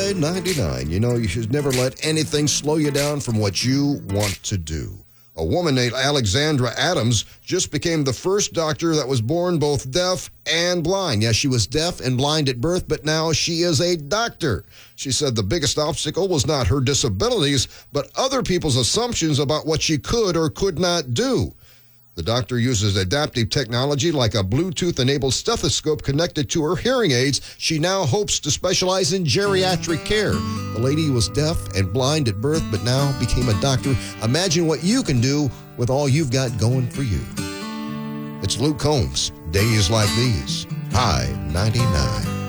Hi 99. You know, you should never let anything slow you down from what you want to do. A woman named Alexandra Adams just became the first doctor that was born both deaf and blind. Yes, she was deaf and blind at birth, but now she is a doctor. She said the biggest obstacle was not her disabilities, but other people's assumptions about what she could or could not do. The doctor uses adaptive technology like a Bluetooth-enabled stethoscope connected to her hearing aids. She now hopes to specialize in geriatric care. The lady was deaf and blind at birth, but now became a doctor. Imagine what you can do with all you've got going for you. It's Luke Combs, Days Like These. Hi 99.